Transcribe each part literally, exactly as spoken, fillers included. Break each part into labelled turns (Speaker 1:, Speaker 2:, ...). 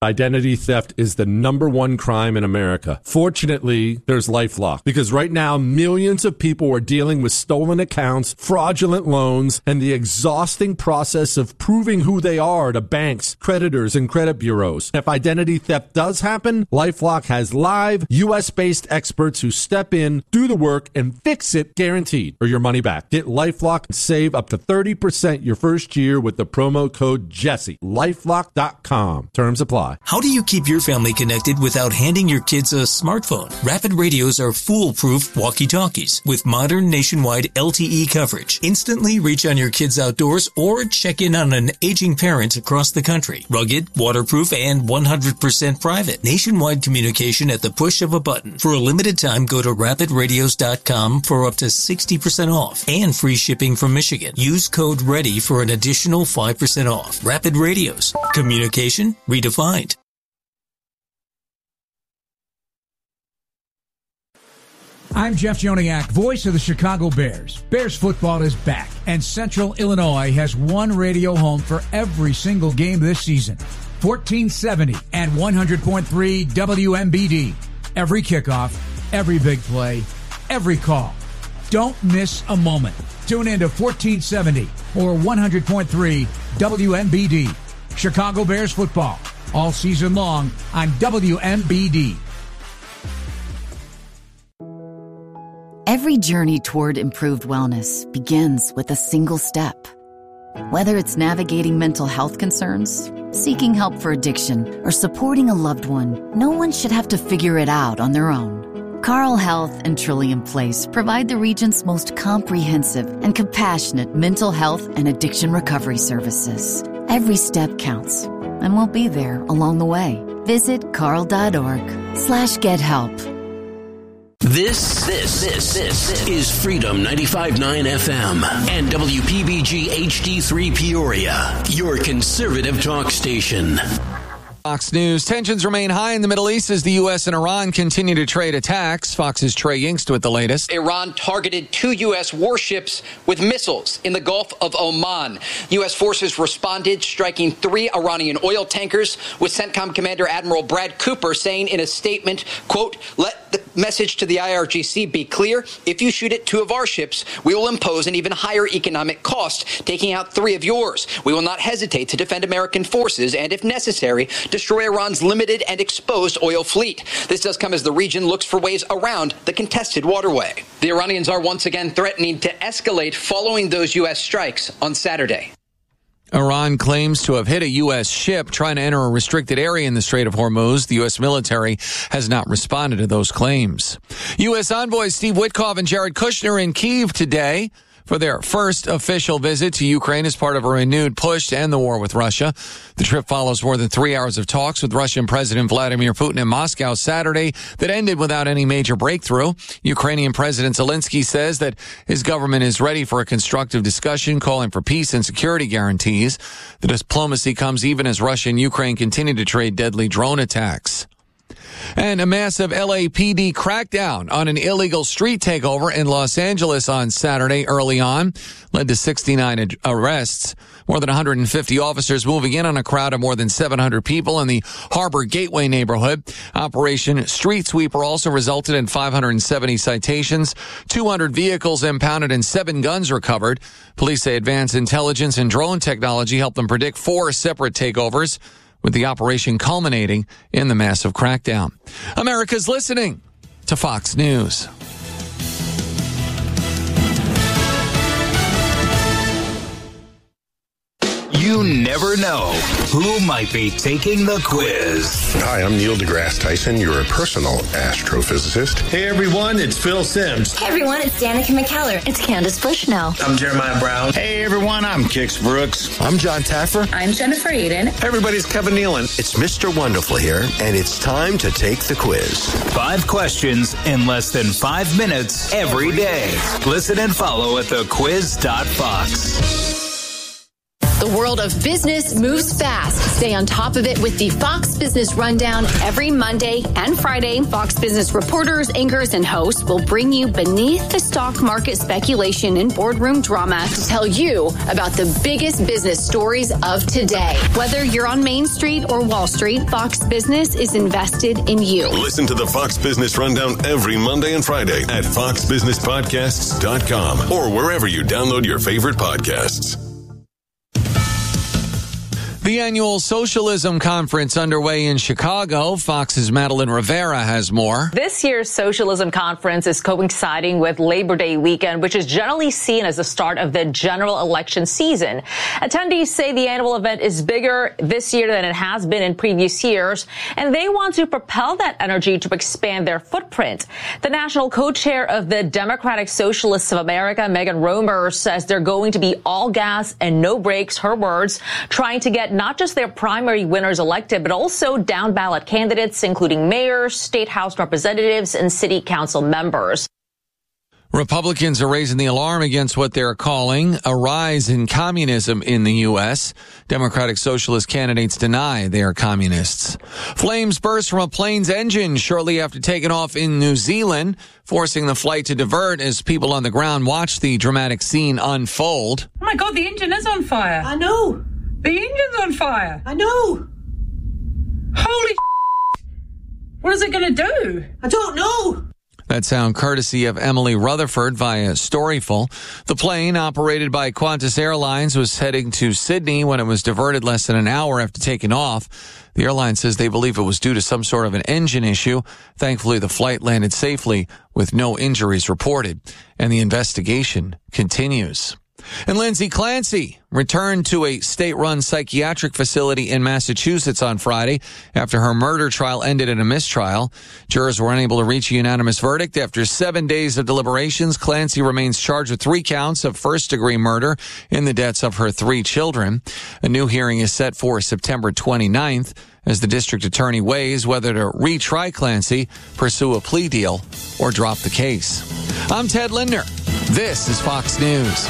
Speaker 1: Identity theft is the number one crime in America. Fortunately, there's LifeLock, because right now millions of people are dealing with stolen accounts, fraudulent loans, and the exhausting process of proving who they are to banks, creditors, and credit bureaus. If identity theft does happen, LifeLock has live U S based experts who step in, do the work, and fix it guaranteed, or your money back. Get LifeLock and save up to thirty percent your first year with the promo code Jesse. LifeLock dot com. Terms apply.
Speaker 2: How do you keep your family connected without handing your kids a smartphone? Rapid Radios are foolproof walkie-talkies with modern nationwide L T E coverage. Instantly reach on your kids outdoors or check in on an aging parent across the country. Rugged, waterproof, and one hundred percent private. Nationwide communication at the push of a button. For a limited time, go to rapid radios dot com for up to sixty percent off and free shipping from Michigan. Use code READY for an additional five percent off. Rapid Radios. Communication redefined.
Speaker 3: I'm Jeff Joniak, voice of the Chicago Bears. Bears football is back, and Central Illinois has one radio home for every single game this season. fourteen seventy and one hundred point three W M B D. Every kickoff, every big play, every call. Don't miss a moment. Tune in to fourteen seventy or one hundred point three W M B D. Chicago Bears football, all season long on W M B D.
Speaker 4: Every journey toward improved wellness begins with a single step. Whether it's navigating mental health concerns, seeking help for addiction, or supporting a loved one, no one should have to figure it out on their own. Carle Health and Trillium Place provide the region's most comprehensive and compassionate mental health and addiction recovery services. Every step counts, and we'll be there along the way. Visit carle.org slash get help.
Speaker 5: This, this, this, this is Freedom ninety-five point nine F M and W P B G H D three Peoria, your conservative talk station.
Speaker 6: Fox News. Tensions remain high in the Middle East as the U S and Iran continue to trade attacks. Fox's Trey Yingst with the latest.
Speaker 7: Iran targeted two U S warships with missiles in the Gulf of Oman. U S forces responded, striking three Iranian oil tankers, with CENTCOM Commander Admiral Brad Cooper saying in a statement, quote, "Let the message to the I R G C be clear. If you shoot at two of our ships, we will impose an even higher economic cost, taking out three of yours. We will not hesitate to defend American forces and, if necessary, destroy Iran's limited and exposed oil fleet." This does come as the region looks for ways around the contested waterway. The Iranians are once again threatening to escalate following those U S strikes on Saturday.
Speaker 6: Iran claims to have hit a U S ship trying to enter a restricted area in the Strait of Hormuz. The U S military has not responded to those claims. U S envoys Steve Witkoff and Jared Kushner in Kyiv today for their first official visit to Ukraine as part of a renewed push to end the war with Russia. The trip follows more than three hours of talks with Russian President Vladimir Putin in Moscow Saturday that ended without any major breakthrough. Ukrainian President Zelensky says that his government is ready for a constructive discussion, calling for peace and security guarantees. The diplomacy comes even as Russia and Ukraine continue to trade deadly drone attacks. And a massive L A P D crackdown on an illegal street takeover in Los Angeles on Saturday early on led to sixty-nine arrests. More than one hundred fifty officers moving in on a crowd of more than seven hundred people in the Harbor Gateway neighborhood. Operation Street Sweeper also resulted in five hundred seventy citations, two hundred vehicles impounded, and seven guns recovered. Police say advanced intelligence and drone technology helped them predict four separate takeovers, with the operation culminating in the massive crackdown. America's listening to Fox News.
Speaker 8: You never know who might be taking the quiz.
Speaker 9: Hi, I'm Neil deGrasse Tyson, your personal astrophysicist.
Speaker 10: Hey everyone, it's Phil Simms.
Speaker 11: Hey everyone, it's Danica McKellar. It's Candace Bushnell.
Speaker 10: I'm Jeremiah Brown.
Speaker 12: Hey everyone, I'm Kix Brooks.
Speaker 13: I'm John Taffer.
Speaker 11: I'm Jennifer Aiden.
Speaker 10: Hey everybody, it's Kevin Nealon.
Speaker 13: It's Mister Wonderful here, and it's time to take the quiz.
Speaker 8: Five questions in less than five minutes every day. Listen and follow at the quiz dot fox.
Speaker 14: The world of business moves fast. Stay on top of it with the Fox Business Rundown every Monday and Friday. Fox Business reporters, anchors, and hosts will bring you beneath the stock market speculation and boardroom drama to tell you about the biggest business stories of today. Whether you're on Main Street or Wall Street, Fox Business is invested in you.
Speaker 15: Listen to the Fox Business Rundown every Monday and Friday at fox business podcasts dot com or wherever you download your favorite podcasts.
Speaker 6: The annual Socialism Conference underway in Chicago. Fox's Madeline Rivera has more.
Speaker 16: This year's Socialism Conference is coinciding with Labor Day weekend, which is generally seen as the start of the general election season. Attendees say the annual event is bigger this year than it has been in previous years, and they want to propel that energy to expand their footprint. The national co-chair of the Democratic Socialists of America, Megan Romer, says they're going to be all gas and no brakes, her words, trying to get not just their primary winners elected, but also down-ballot candidates, including mayors, state house representatives, and city council members.
Speaker 6: Republicans are raising the alarm against what they're calling a rise in communism in the U S. Democratic Socialist candidates deny they are communists. Flames burst from a plane's engine shortly after taking off in New Zealand, forcing the flight to divert as people on the ground watch the dramatic scene unfold.
Speaker 17: Oh my God, the engine is on fire.
Speaker 18: I know.
Speaker 17: The engine's on fire.
Speaker 18: I know.
Speaker 17: Holy what is it going to do?
Speaker 18: I don't know.
Speaker 6: That sound courtesy of Emily Rutherford via Storyful. The plane, operated by Qantas Airlines, was heading to Sydney when it was diverted less than an hour after taking off. The airline says they believe it was due to some sort of an engine issue. Thankfully, the flight landed safely with no injuries reported, and the investigation continues. And Lindsay Clancy returned to a state-run psychiatric facility in Massachusetts on Friday after her murder trial ended in a mistrial. Jurors were unable to reach a unanimous verdict. After seven days of deliberations, Clancy remains charged with three counts of first-degree murder in the deaths of her three children. A new hearing is set for September twenty-ninth as the district attorney weighs whether to retry Clancy, pursue a plea deal, or drop the case. I'm Ted Lindner. This is Fox News.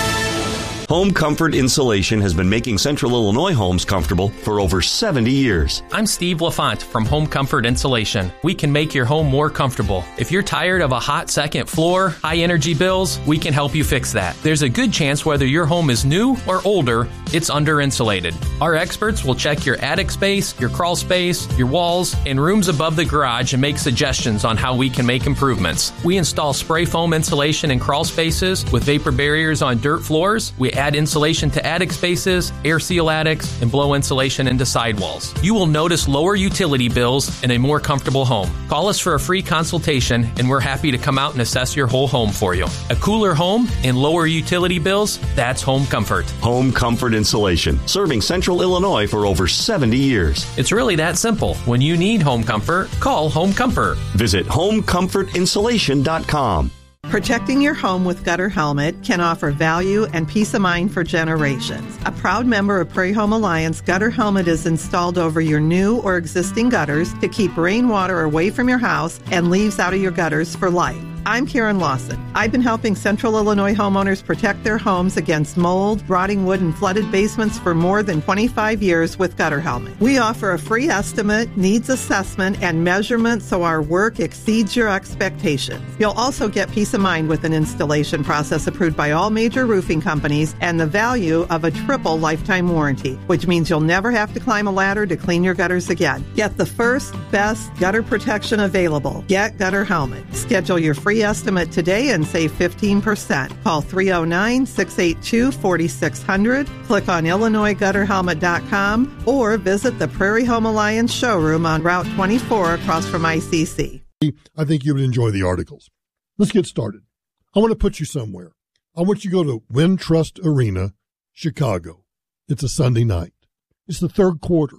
Speaker 19: Home Comfort Insulation has been making Central Illinois homes comfortable for over seventy years.
Speaker 20: I'm Steve LaFont from Home Comfort Insulation. We can make your home more comfortable. If you're tired of a hot second floor, high energy bills, we can help you fix that. There's a good chance whether your home is new or older, it's under insulated. Our experts will check your attic space, your crawl space, your walls, and rooms above the garage and make suggestions on how we can make improvements. We install spray foam insulation in crawl spaces with vapor barriers on dirt floors. We add insulation to attic spaces, air seal attics, and blow insulation into sidewalls. You will notice lower utility bills and a more comfortable home. Call us for a free consultation, and we're happy to come out and assess your whole home for you. A cooler home and lower utility bills, that's Home Comfort.
Speaker 19: Home Comfort Insulation, serving Central Illinois for over seventy years.
Speaker 20: It's really that simple. When you need home comfort, call Home Comfort.
Speaker 19: Visit home comfort insulation dot com.
Speaker 21: Protecting your home with Gutter Helmet can offer value and peace of mind for generations. A proud member of Prairie Home Alliance, Gutter Helmet is installed over your new or existing gutters to keep rainwater away from your house and leaves out of your gutters for life. I'm Karen Lawson. I've been helping Central Illinois homeowners protect their homes against mold, rotting wood, and flooded basements for more than twenty-five years with Gutter Helmet. We offer a free estimate, needs assessment, and measurement so our work exceeds your expectations. You'll also get peace of mind with an installation process approved by all major roofing companies and the value of a triple lifetime warranty, which means you'll never have to climb a ladder to clean your gutters again. Get the first, best gutter protection available. Get Gutter Helmet. Schedule your free estimate today and save fifteen percent. Call three oh nine, six eight two, four six zero zero, click on illinois gutter helmet dot com, or visit the Prairie Home Alliance showroom on Route twenty-four across from I C C.
Speaker 22: I think you would enjoy the articles. Let's get started. I want to put you somewhere. I want you to go to Wintrust Arena, Chicago. It's a Sunday night. It's the third quarter.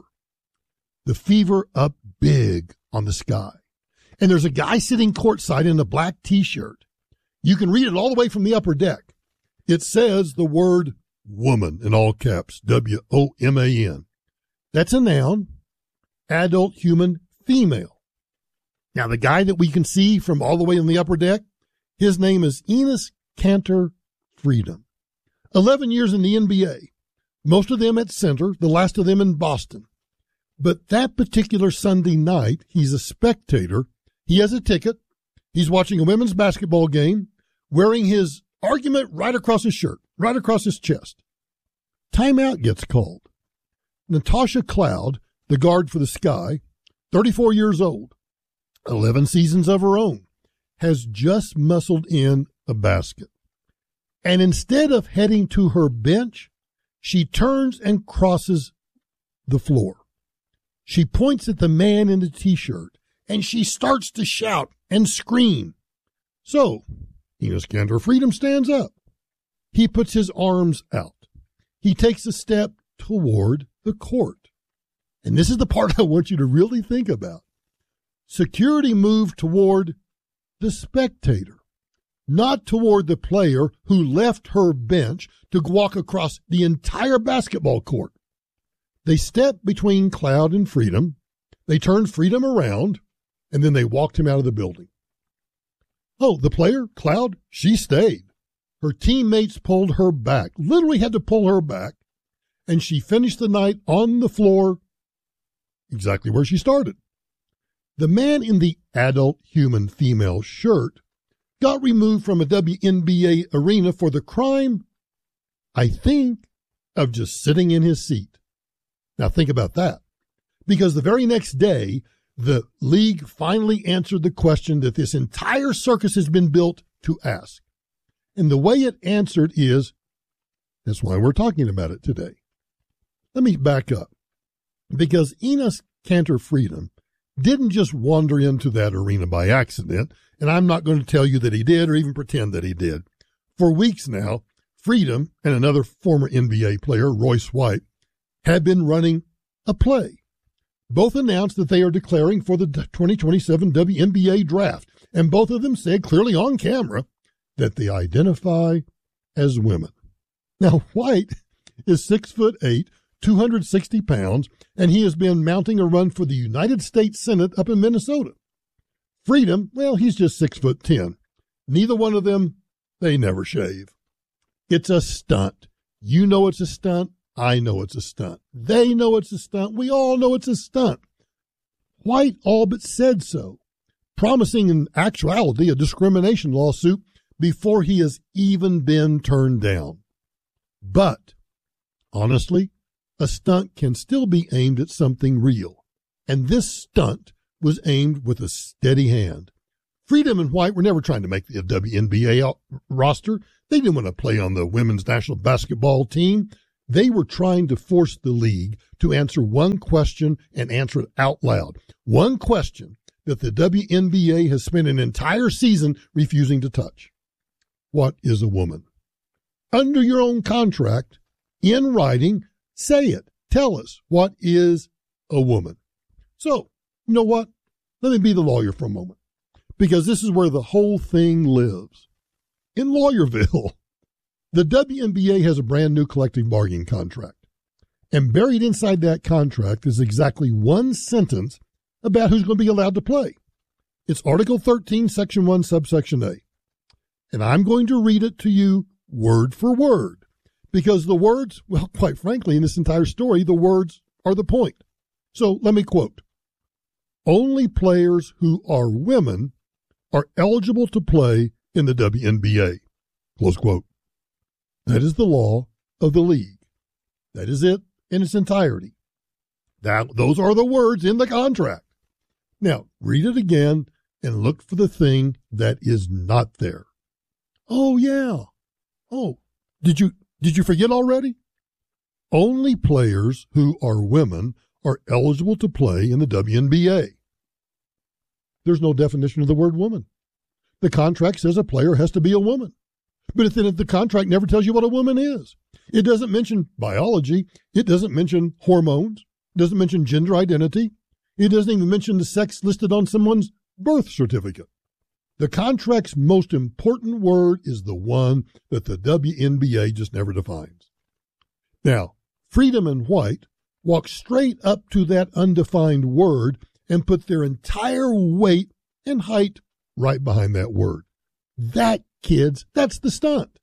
Speaker 22: The fever up big on the sky. And there's a guy sitting courtside in a black T-shirt. You can read it all the way from the upper deck. It says the word woman in all caps, W O M A N. That's a noun, adult human female. Now, the guy that we can see from all the way in the upper deck, his name is Enes Kanter Freedom. eleven years in the N B A, most of them at Center, the last of them in Boston. But that particular Sunday night, he's a spectator. He has a ticket. He's watching a women's basketball game, wearing his argument right across his shirt, right across his chest. Timeout gets called. Natasha Cloud, the guard for the Sky, thirty-four years old, eleven seasons of her own, has just muscled in a basket. And instead of heading to her bench, she turns and crosses the floor. She points at the man in the T-shirt, and she starts to shout and scream. So, Enes Kanter Freedom stands up. He puts his arms out. He takes a step toward the court. And this is the part I want you to really think about. Security moved toward the spectator, not toward the player who left her bench to walk across the entire basketball court. They stepped between Cloud and Freedom. They turned Freedom around, and then they walked him out of the building. Oh, the player, Cloud, she stayed. Her teammates pulled her back, literally had to pull her back, and she finished the night on the floor exactly where she started. The man in the adult human female shirt got removed from a W N B A arena for the crime, I think, of just sitting in his seat. Now think about that, because the very next day, the league finally answered the question that this entire circus has been built to ask. And the way it answered is, that's why we're talking about it today. Let me back up, because Enes Kanter Freedom didn't just wander into that arena by accident, and I'm not going to tell you that he did or even pretend that he did. For weeks now, Freedom and another former N B A player, Royce White, have been running a play. Both announced that they are declaring for the twenty twenty-seven W N B A draft, and both of them said clearly on camera that they identify as women. Now, White is six foot eight, two hundred sixty pounds, and he has been mounting a run for the United States Senate up in Minnesota. Freedom, well, he's just six foot ten. Neither one of them, they never shave. It's a stunt. You know it's a stunt. I know it's a stunt. They know it's a stunt. We all know it's a stunt. White all but said so, promising in actuality a discrimination lawsuit before he has even been turned down. But, honestly, a stunt can still be aimed at something real. And this stunt was aimed with a steady hand. Freedom and White were never trying to make the W N B A roster. They didn't want to play on the women's national basketball team. They were trying to force the league to answer one question and answer it out loud. One question that the W N B A has spent an entire season refusing to touch. What is a woman? Under your own contract, in writing, say it. Tell us, what is a woman? So, you know what? Let me be the lawyer for a moment, because this is where the whole thing lives. In Lawyerville, the W N B A has a brand new collective bargaining contract. And buried inside that contract is exactly one sentence about who's going to be allowed to play. It's Article thirteen, Section one, Subsection A. And I'm going to read it to you word for word, because the words, well, quite frankly, in this entire story, the words are the point. So let me quote. Only players who are women are eligible to play in the W N B A. Close quote. That is the law of the league. That is it in its entirety. That, those are the words in the contract. Now, read it again and look for the thing that is not there. Oh, yeah. Oh, did you, did you forget already? Only players who are women are eligible to play in the W N B A. There's no definition of the word woman. The contract says a player has to be a woman. But then the contract never tells you what a woman is. It doesn't mention biology. It doesn't mention hormones. It doesn't mention gender identity. It doesn't even mention the sex listed on someone's birth certificate. The contract's most important word is the one that the W N B A just never defines. Now, Freedom and White walk straight up to that undefined word and put their entire weight and height right behind that word. That, kids, that's the stunt.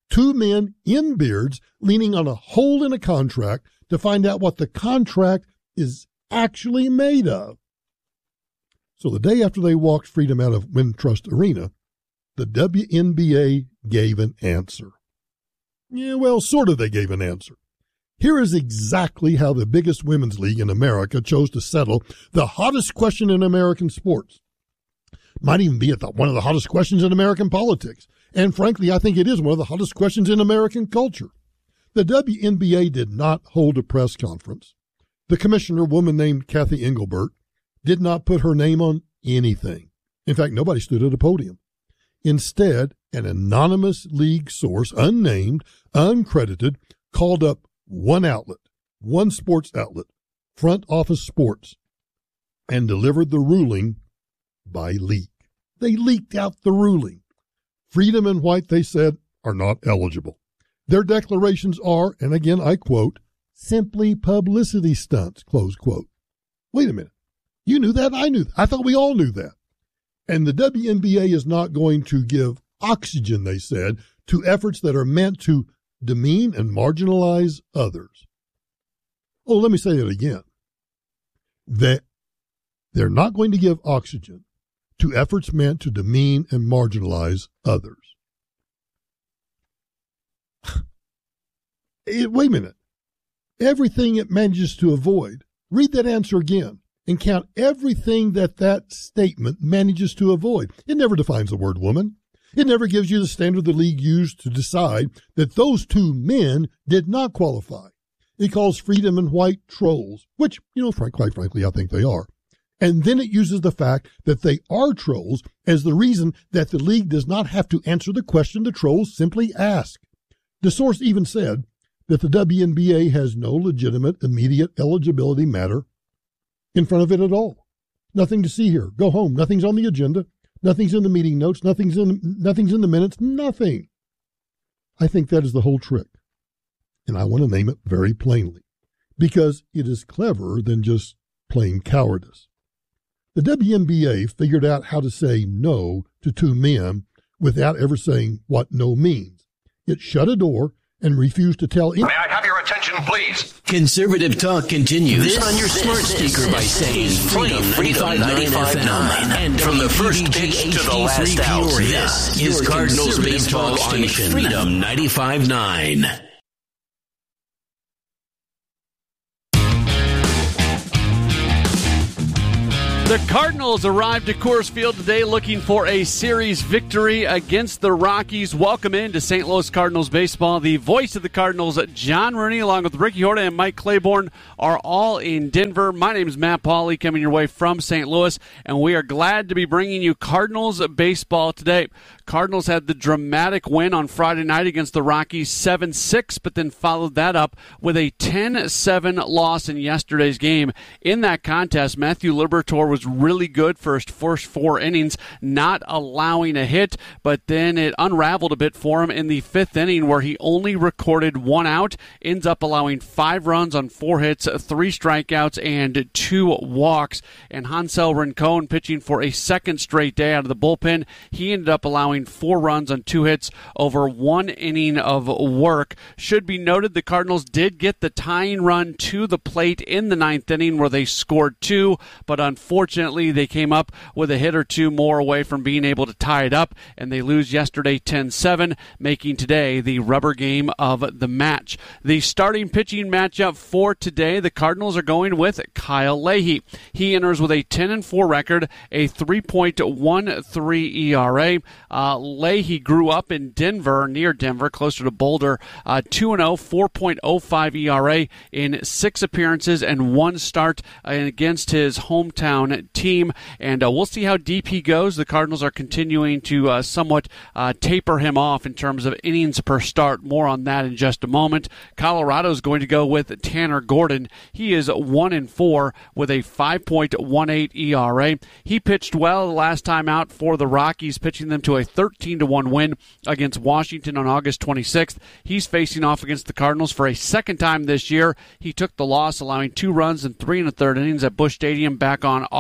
Speaker 22: Two men in beards leaning on a hole in a contract to find out what the contract is actually made of. So the day after they walked Freedom out of Wintrust Arena, the W N B A gave an answer. Yeah, well, sort of they gave an answer. Here is exactly how the biggest women's league in America chose to settle the hottest question in American sports. Might even be at the, one of the hottest questions in American politics. And frankly, I think it is one of the hottest questions in American culture. The W N B A did not hold a press conference. The commissioner, a woman named Kathy Engelbert, did not put her name on anything. In fact, nobody stood at a podium. Instead, an anonymous league source, unnamed, uncredited, called up one outlet, one sports outlet, Front Office Sports, and delivered the ruling by leak. They leaked out the ruling. Freedom and White, they said, are not eligible. Their declarations are, and again I quote, simply publicity stunts, close quote. Wait a minute. You knew that? I knew that. I thought we all knew that. And the W N B A is not going to give oxygen, they said, to efforts that are meant to demean and marginalize others. Oh, let me say it again. That they're not going to give oxygen to efforts meant to demean and marginalize others. It, wait a minute. Everything it manages to avoid. Read that answer again and count everything that that statement manages to avoid. It never defines the word woman. It never gives you the standard the league used to decide that those two men did not qualify. It calls Freedom and White trolls, which, you know, frank, quite frankly, I think they are. And then it uses the fact that they are trolls as the reason that the league does not have to answer the question the trolls simply ask. The source even said that the W N B A has no legitimate immediate eligibility matter in front of it at all. Nothing to see here. Go home. Nothing's on the agenda. Nothing's in the meeting notes. Nothing's in, nothing's in the minutes. Nothing. I think that is the whole trick. And I want to name it very plainly because it is cleverer than just plain cowardice. The W N B A figured out how to say no to two men without ever saying what no means. It shut a door and refused to tell anyone.
Speaker 5: May I have your attention, please? Conservative Talk continues this, on your this, smart this, speaker this, by saying Freedom ninety-five point nine and from the first pitch to the last out. This is Cardinals baseball on Freedom ninety-five point nine.
Speaker 1: The Cardinals arrived at Coors Field today looking for a series victory against the Rockies. Welcome in to Saint Louis Cardinals baseball. The voice of the Cardinals, John Rooney, along with Ricky Horta and Mike Claiborne, are all in Denver. My name is Matt Pauley, coming your way from Saint Louis, and we are glad to be bringing you Cardinals baseball today. Cardinals had the dramatic win on Friday night against the Rockies, seven six, but then followed that up with a ten seven loss in yesterday's game. In that contest, Matthew Liberatore was really good for his first four innings, not allowing a hit, but then it unraveled a bit for him in the fifth inning where he only recorded one out, ends up allowing five runs on four hits, three strikeouts, and two walks. And Hansel Rincon pitching for a second straight day out of the bullpen. He ended up allowing four runs on two hits over one inning of work. Should be noted the Cardinals did get the tying run to the plate in the ninth inning where they scored two, but unfortunately they came up with a hit or two more away from being able to tie it up, and they lose yesterday ten seven, making today the rubber game of the match. The starting pitching matchup for today, the Cardinals are going with Kyle Leahy. He enters with a ten and four record, a three point one three E R A. Uh, Leahy grew up in Denver, near Denver, closer to Boulder. Uh, two and oh, four point oh five E R A in six appearances and one start against his hometown team. And uh, we'll see how deep he goes. The Cardinals are continuing to uh, somewhat uh, taper him off in terms of innings per start. More on that in just a moment. Colorado is going to go with Tanner Gordon. He is one and four with a five point one eight E R A. He pitched well the last time out for the Rockies, pitching them to a thirteen to one win against Washington on August twenty-sixth. He's facing off against the Cardinals for a second time this year. He took the loss, allowing two runs and three and a third innings at Busch Stadium back on August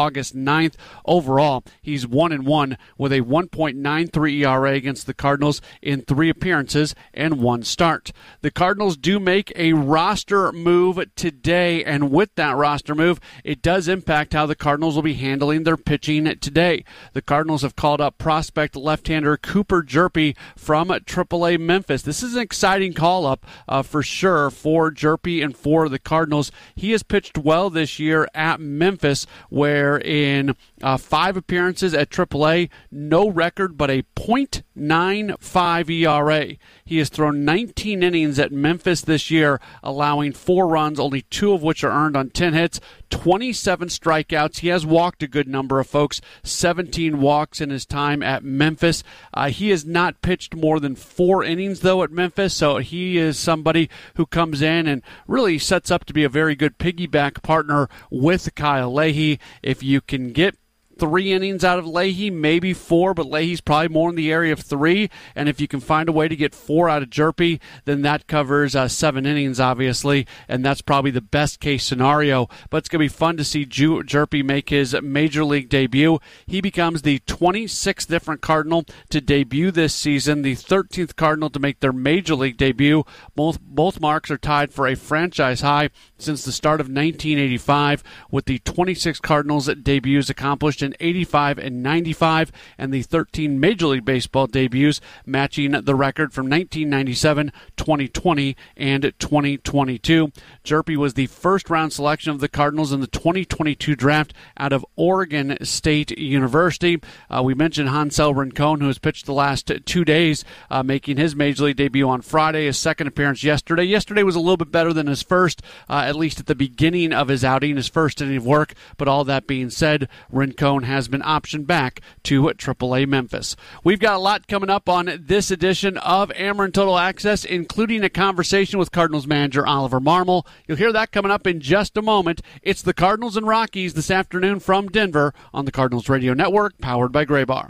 Speaker 1: August ninth. Overall, he's one and one with a one point nine three E R A against the Cardinals in three appearances and one start. The Cardinals do make a roster move today, and with that roster move, it does impact how the Cardinals will be handling their pitching today. The Cardinals have called up prospect left-hander Cooper Hjerpe from triple A Memphis. This is an exciting call-up uh, for sure for Hjerpe and for the Cardinals. He has pitched well this year at Memphis, where in uh, five appearances at triple A, no record but a point nine five E R A. He has thrown nineteen innings at Memphis this year, allowing four runs, only two of which are earned on ten hits, twenty-seven strikeouts. He has walked a good number of folks, seventeen walks in his time at Memphis. Uh, he has not pitched more than four innings, though, at Memphis, so he is somebody who comes in and really sets up to be a very good piggyback partner with Kyle Leahy. If you can get three innings out of Leahy, maybe four, but Leahy's probably more in the area of three. And if you can find a way to get four out of Hjerpe, then that covers uh, seven innings, obviously, and that's probably the best case scenario. But it's going to be fun to see Ju- Hjerpe make his major league debut. He becomes the twenty-sixth different Cardinal to debut this season, the thirteenth Cardinal to make their major league debut. Both both marks are tied for a franchise high since the start of nineteen eighty-five, with the twenty-six Cardinals debuts accomplished in eighty-five and ninety-five, and the thirteen Major League Baseball debuts matching the record from nineteen ninety-seven, twenty twenty, and twenty twenty-two. Hjerpe was the first-round selection of the Cardinals in the twenty twenty-two draft out of Oregon State University. Uh, we mentioned Hansel Rincon, who has pitched the last two days, uh, making his Major League debut on Friday, his second appearance yesterday. Yesterday was a little bit better than his first, uh, at least at the beginning of his outing, his first inning of work, but all that being said, Rincon has been optioned back to triple A Memphis. We've got a lot coming up on this edition of Ameren Total Access, including a conversation with Cardinals manager Oliver Marmol. You'll hear that coming up in just a moment. It's the Cardinals and Rockies this afternoon from Denver on the Cardinals Radio Network, powered by Graybar.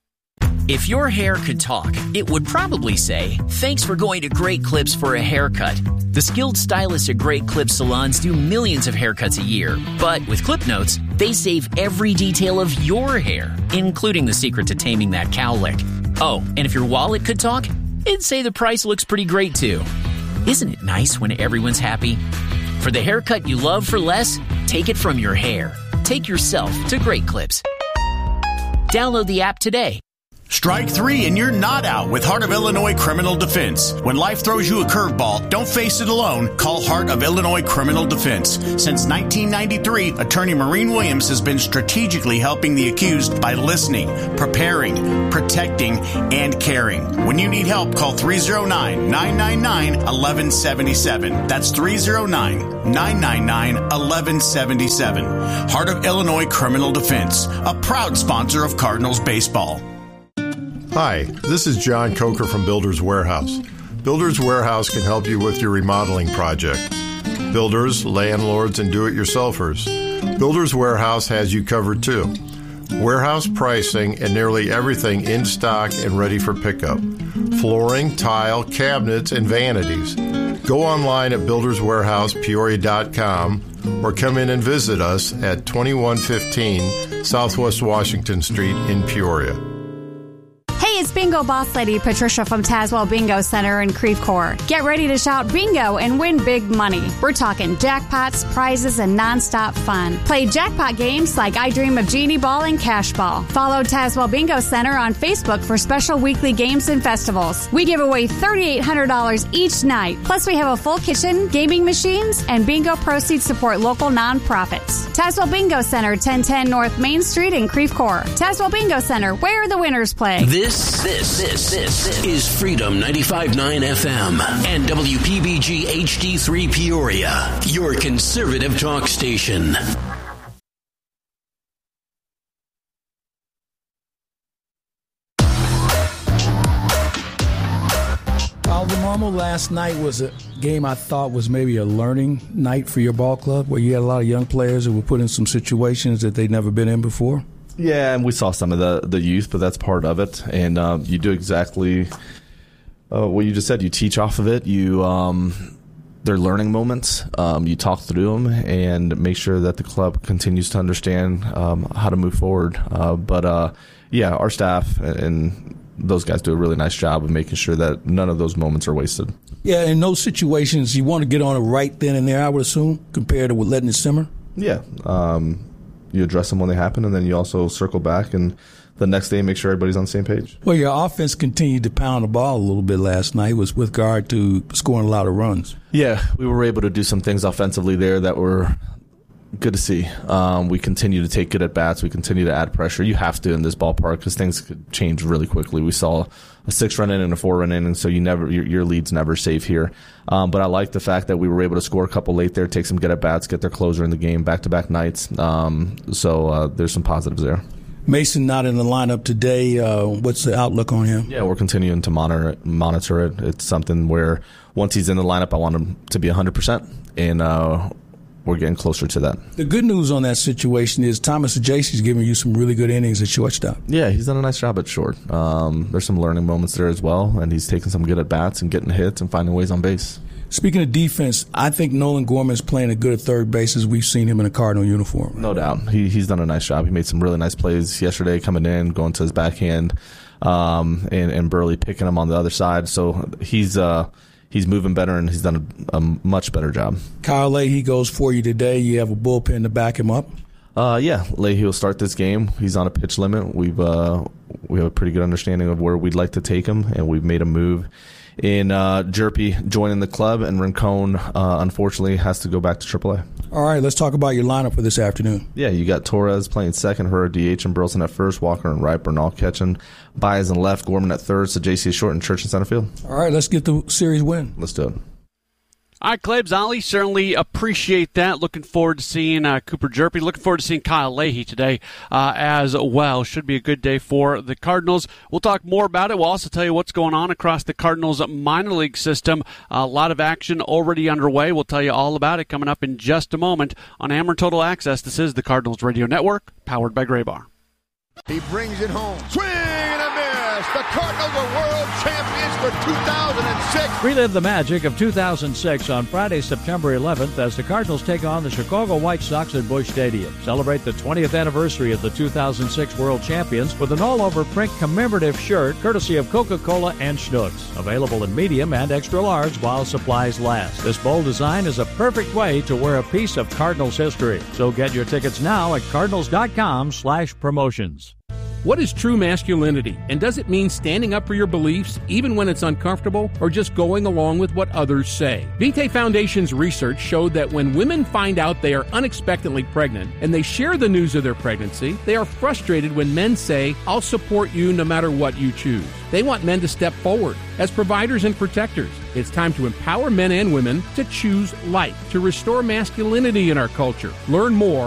Speaker 2: If your hair could talk, it would probably say, "Thanks for going to Great Clips for a haircut." The skilled stylists at Great Clips salons do millions of haircuts a year. But with Clip Notes, they save every detail of your hair, including the secret to taming that cowlick. Oh, and if your wallet could talk, it'd say the price looks pretty great too. Isn't it nice when everyone's happy? For the haircut you love for less, take it from your hair. Take yourself to Great Clips. Download the app today.
Speaker 8: Strike three and you're not out with Heart of Illinois Criminal Defense. When life throws you a curveball, don't face it alone. Call Heart of Illinois Criminal Defense. Since nineteen ninety-three, attorney Maureen Williams has been strategically helping the accused by listening, preparing, protecting, and caring. When you need help, call three oh nine, nine nine nine, one one seven seven. That's three oh nine, nine nine nine, one one seven seven. Heart of Illinois Criminal Defense, a proud sponsor of Cardinals baseball.
Speaker 18: Hi, this is John Coker from Builders Warehouse. Builders Warehouse can help you with your remodeling project. Builders, landlords, and do-it-yourselfers. Builders Warehouse has you covered too. Warehouse pricing and nearly everything in stock and ready for pickup. Flooring, tile, cabinets, and vanities. Go online at builders warehouse peoria dot com or come in and visit us at twenty-one fifteen Southwest Washington Street in Peoria.
Speaker 23: It's Bingo Boss Lady Patricia from Tazewell Bingo Center in Creve Coeur. Get ready to shout bingo and win big money. We're talking jackpots, prizes, and nonstop fun. Play jackpot games like I Dream of Genie Ball and Cash Ball. Follow Tazewell Bingo Center on Facebook for special weekly games and festivals. We give away three thousand eight hundred dollars each night. Plus, we have a full kitchen, gaming machines, and bingo proceeds support local nonprofits. Tazewell Bingo Center, ten ten North Main Street in Creve Coeur. Tazewell Bingo Center, where the winners play.
Speaker 5: This This, this, this is Freedom ninety-five point nine F M and W P B G H D three Peoria, your conservative talk station.
Speaker 24: Oliver Marmol, last night was a game I thought was maybe a learning night for your ball club, where you had a lot of young players who were put in some situations that they'd never been in before.
Speaker 25: Yeah, and we saw some of the, the youth, but that's part of it. And uh, you do exactly uh, what you just said. You teach off of it. You um, they're learning moments. Um, you talk through them and make sure that the club continues to understand um, how to move forward. Uh, but, uh, yeah, our staff and those guys do a really nice job of making sure that none of those moments are wasted.
Speaker 24: Yeah, in those situations, you want to get on it right then and there, I would assume, compared to letting it simmer?
Speaker 25: Yeah. Um, you address them when they happen, and then you also circle back and the next day make sure everybody's on the same page.
Speaker 24: Well, your offense continued to pound the ball a little bit last night was with regard to scoring a lot of runs.
Speaker 25: Yeah, we were able to do some things offensively there that were good to see. Um, we continue to take good at-bats. We continue to add pressure. You have to in this ballpark because things could change really quickly. We saw a six-run inning and a four-run inning, so you never your, your lead's never safe here. Um, but I like the fact that we were able to score a couple late there, take some good at-bats, get their closer in the game back-to-back nights. Um, so uh, there's some positives there.
Speaker 24: Mason not in the lineup today. Uh, what's the outlook on him?
Speaker 25: Yeah, we're continuing to monitor it, monitor it. It's something where once he's in the lineup, I want him to be one hundred percent, and uh, we're getting closer to that.
Speaker 24: The good news on that situation is Thomas Ajayce's giving you some really good innings at shortstop.
Speaker 25: Yeah, he's done a nice job at short. Um, there's some learning moments there as well, and he's taking some good at-bats and getting hits and finding ways on base.
Speaker 24: Speaking of defense, I think Nolan Gorman is playing a good at third base as we've seen him in a Cardinal uniform.
Speaker 25: No doubt. He, he's done a nice job. He made some really nice plays yesterday coming in, going to his backhand, um, and, and Burley picking him on the other side. So he's uh, he's moving better, and he's done a, a much better job.
Speaker 24: Kyle Leahy goes for you today. You have a bullpen to back him up?
Speaker 25: Uh, yeah, Leahy will start this game. He's on a pitch limit. We've uh, we have a pretty good understanding of where we'd like to take him, and we've made a move in uh, Jerpy joining the club, and Rincon, uh, unfortunately, has to go back to triple A.
Speaker 24: All right, let's talk about your lineup for this afternoon.
Speaker 25: Yeah, you got Torres playing second, Herrera D H, and Burleson at first, Walker and Wright, Bernal catching, Baez in left, Gorman at third, so J C is short, and Church in center field.
Speaker 24: All right, let's get the series win.
Speaker 25: Let's do it.
Speaker 1: All right, Klebs, Ollie, certainly appreciate that. Looking forward to seeing uh, Cooper Jerpy. Looking forward to seeing Kyle Leahy today uh, as well. Should be a good day for the Cardinals. We'll talk more about it. We'll also tell you what's going on across the Cardinals minor league system. A lot of action already underway. We'll tell you all about it coming up in just a moment on Ameren Total Access. This is the Cardinals Radio Network, powered by Graybar.
Speaker 3: He brings it home. Swing and a miss. The Cardinals are world champions for two thousand six.
Speaker 4: Relive the magic of two thousand six on Friday, September eleventh, as the Cardinals take on the Chicago White Sox at Busch Stadium. Celebrate the twentieth anniversary of the two thousand six world champions with an all-over print commemorative shirt courtesy of Coca-Cola and Schnucks. Available in medium and extra large while supplies last. This bold design is a perfect way to wear a piece of Cardinals history. So get your tickets now at cardinals.com slash promotions.
Speaker 7: What is true masculinity, and does it mean standing up for your beliefs even when it's uncomfortable, or just going along with what others say? Vitae Foundation's research showed that when women find out they are unexpectedly pregnant and they share the news of their pregnancy, they are frustrated when men say, "I'll support you no matter what you choose." They want men to step forward as providers and protectors. It's time to empower men and women to choose life, to restore masculinity in our culture. Learn more